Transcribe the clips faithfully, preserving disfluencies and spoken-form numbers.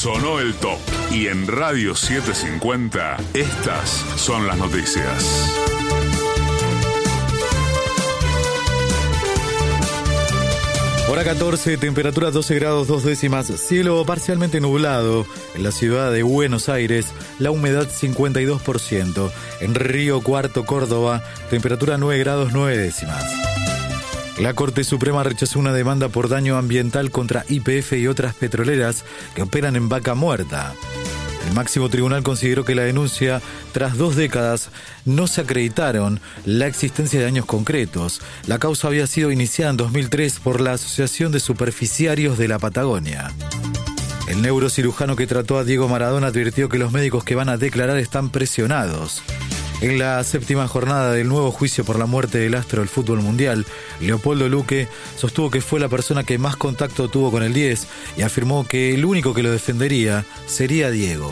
Sonó el top. Y en Radio setecientos cincuenta, estas son las noticias. Hora catorce, temperatura doce grados dos décimas, cielo parcialmente nublado. En la ciudad de Buenos Aires, la humedad cincuenta y dos por ciento. En Río Cuarto, Córdoba, temperatura nueve grados nueve décimas. La Corte Suprema rechazó una demanda por daño ambiental contra Y P F y otras petroleras que operan en Vaca Muerta. El máximo tribunal consideró que la denuncia, tras dos décadas, no se acreditaron la existencia de daños concretos. La causa había sido iniciada en dos mil tres por la Asociación de Superficiarios de la Patagonia. El neurocirujano que trató a Diego Maradona advirtió que los médicos que van a declarar están presionados. En la séptima jornada del nuevo juicio por la muerte del astro del fútbol mundial, Leopoldo Luque sostuvo que fue la persona que más contacto tuvo con el diez y afirmó que el único que lo defendería sería Diego.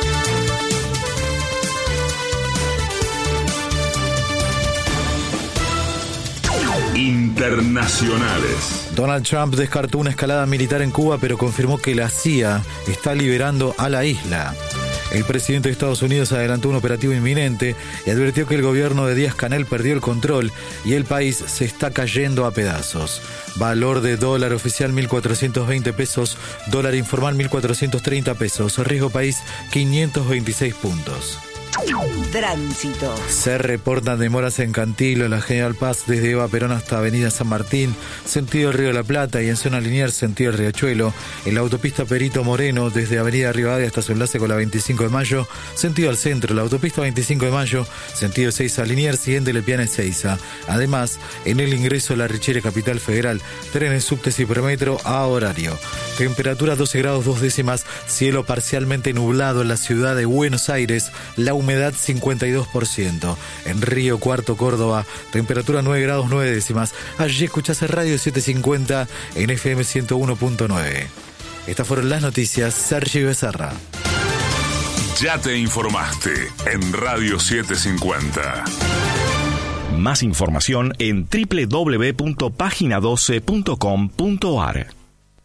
Internacionales. Donald Trump descartó una escalada militar en Cuba, pero confirmó que la C I A está liberando a la isla. El presidente de Estados Unidos adelantó un operativo inminente y advirtió que el gobierno de Díaz-Canel perdió el control y el país se está cayendo a pedazos. Valor de dólar oficial mil cuatrocientos veinte pesos, dólar informal mil cuatrocientos treinta pesos, riesgo país quinientos veintiséis puntos. Tránsito. Se reportan demoras en Cantilo, en la General Paz, desde Eva Perón hasta Avenida San Martín, sentido Río de la Plata, y en zona lineal, sentido Riachuelo. En la autopista Perito Moreno, desde Avenida Rivadavia hasta su enlace con la veinticinco de mayo, sentido al centro. La autopista veinticinco de mayo, sentido Ezeiza Liniers, siguiente Lepiana Ezeiza. Además, en el ingreso a la Richere Capital Federal, trenes subtes y premetro a horario. Temperatura doce grados dos décimas, cielo parcialmente nublado en la ciudad de Buenos Aires, la humedad cincuenta y dos por ciento. En Río Cuarto, Córdoba, temperatura nueve grados nueve décimas. Allí escuchás Radio setecientos cincuenta en F M ciento uno punto nueve. Estas fueron las noticias. Sergio Becerra. Ya te informaste en Radio setecientos cincuenta. Más información en doble u doble u doble u punto página doce punto com punto a r.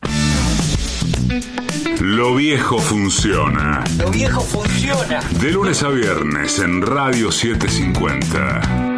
Lo viejo funciona. Lo viejo funciona. De lunes a viernes en Radio setecientos cincuenta.